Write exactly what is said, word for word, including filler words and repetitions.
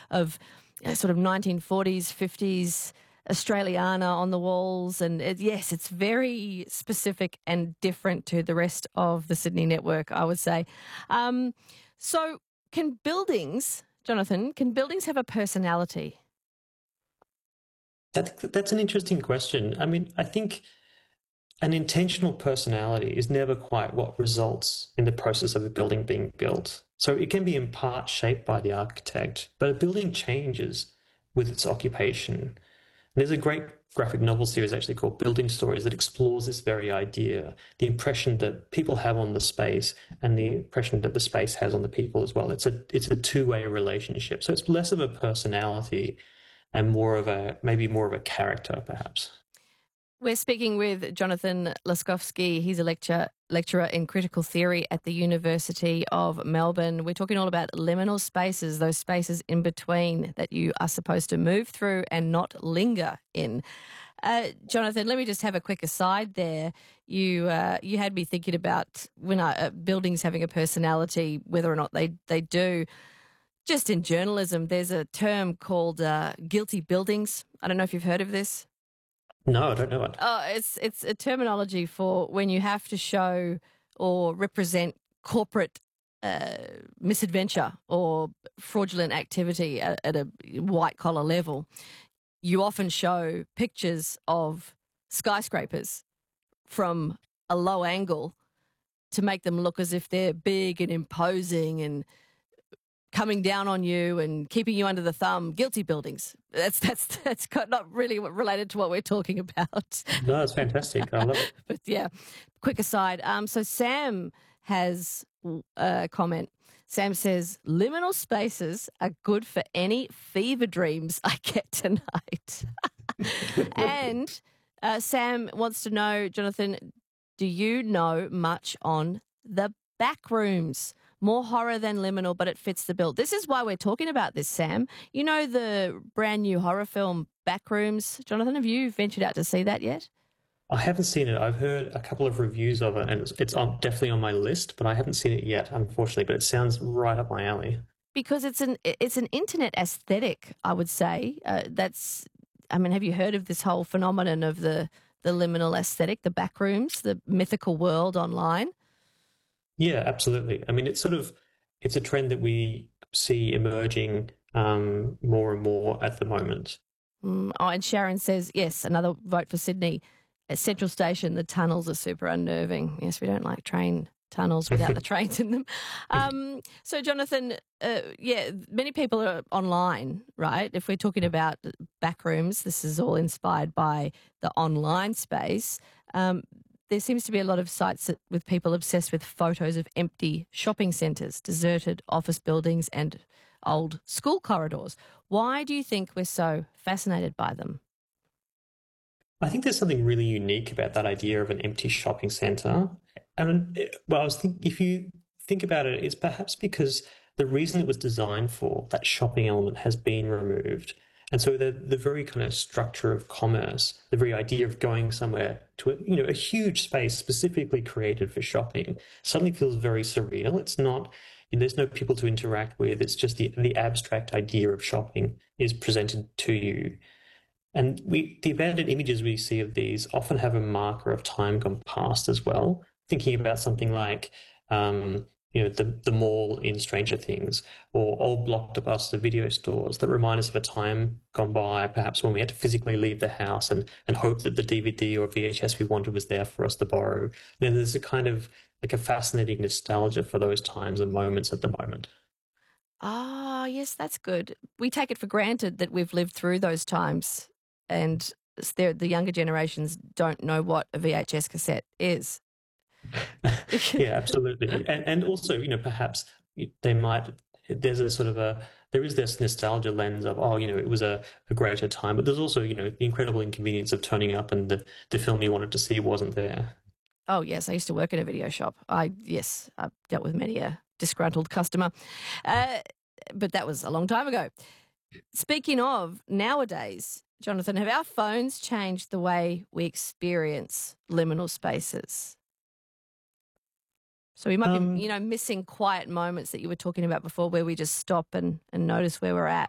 of you know, sort of nineteen forties, fifties Australiana on the walls. And it, yes, it's very specific and different to the rest of the Sydney network, I would say. Um, so can buildings, Jonathan, can buildings have a personality? That, that's an interesting question. I mean, I think an intentional personality is never quite what results in the process of a building being built. So it can be in part shaped by the architect, but a building changes with its occupation. There's a great graphic novel series actually called Building Stories that explores this very idea, the impression that people have on the space and the impression that the space has on the people as well. It's a it's a two-way relationship. So it's less of a personality and more of a, maybe more of a character, perhaps. We're speaking with Jonathan Laskowski. He's a lecture, lecturer in critical theory at the University of Melbourne. We're talking all about liminal spaces, those spaces in between that you are supposed to move through and not linger in. Uh, Jonathan, let me just have a quick aside there. You uh, you had me thinking about when I, uh, buildings having a personality, whether or not they, they do. Just in journalism, there's a term called uh, guilty buildings. I don't know if you've heard of this. No, I don't know it. Oh, it's it's a terminology for when you have to show or represent corporate uh, misadventure or fraudulent activity at, at a white collar level. You often show pictures of skyscrapers from a low angle to make them look as if they're big and imposing and coming down on you and keeping you under the thumb. Guilty buildings. That's that's that's not really related to what we're talking about. No, it's fantastic. I love it. But yeah, quick aside. Um, so Sam has a comment. Sam says, liminal spaces are good for any fever dreams I get tonight. And uh, Sam wants to know, Jonathan, do you know much on the back rooms? More horror than liminal, but it fits the bill. This is why we're talking about this, Sam. You know the brand new horror film Backrooms? Jonathan, have you ventured out to see that yet? I haven't seen it. I've heard a couple of reviews of it, and it's, it's on, definitely on my list, but I haven't seen it yet, unfortunately. But it sounds right up my alley. Because it's an it's an internet aesthetic, I would say. Uh, that's, I mean, have you heard of this whole phenomenon of the the liminal aesthetic, the backrooms, the mythical world online? Yeah, absolutely. I mean, it's sort of, it's a trend that we see emerging um, more and more at the moment. Mm, oh, and Sharon says, yes, another vote for Sydney. At Central Station, the tunnels are super unnerving. Yes, we don't like train tunnels without the trains in them. Um, so, Jonathan, uh, yeah, many people are online, right? If we're talking about backrooms, this is all inspired by the online space. Um, There seems to be a lot of sites that, with people obsessed with photos of empty shopping centres, deserted office buildings and old school corridors. Why do you think we're so fascinated by them? I think there's something really unique about that idea of an empty shopping centre. And well, I was thinking, if you think about it, it's perhaps because the reason it was designed for, that shopping element, has been removed. And so the the very kind of structure of commerce, the very idea of going somewhere to a, you know, a huge space specifically created for shopping, suddenly feels very surreal. It's not, there's no people to interact with. It's just the the abstract idea of shopping is presented to you. And we the abandoned images we see of these often have a marker of time gone past as well. Thinking about something like um, you know, the, the mall in Stranger Things, or old blockbuster video stores that remind us of a time gone by, perhaps when we had to physically leave the house and, and hope that the D V D or V H S we wanted was there for us to borrow. Then there's a kind of like a fascinating nostalgia for those times and moments at the moment. Ah, yes, that's good. We take it for granted that we've lived through those times, and the younger generations don't know what a V H S cassette is. Yeah, absolutely. And, and also, you know, perhaps they might, there's a sort of a, there is this nostalgia lens of, oh, you know, it was a, a greater time, but there's also, you know, the incredible inconvenience of turning up and the, the film you wanted to see wasn't there. Oh, yes, I used to work in a video shop. I, yes, I've dealt with many a disgruntled customer, uh, but that was a long time ago. Speaking of nowadays, Jonathan, have our phones changed the way we experience liminal spaces? So we might Um, be, you know, missing quiet moments that you were talking about before, where we just stop and, and notice where we're at.